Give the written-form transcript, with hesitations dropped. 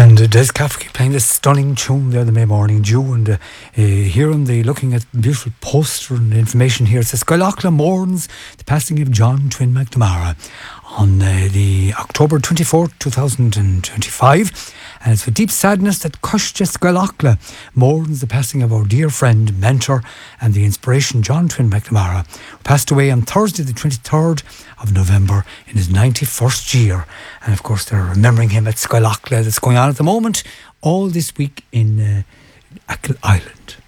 And Des Cafferty playing this stunning tune there, the May Morning Dew, and here on the looking at beautiful poster and information here, it says Skylochla mourns the passing of John Twin McNamara on the October 24th, 2025. And it's with deep sadness that Cushja Skylochla mourns the passing of our dear friend, mentor, and the inspiration John Twin McNamara, who passed away on Thursday, the 23rd of November, in his 91st year. And of course, they're remembering him at Skylochla that's going on at the moment, all this week in Achill Island.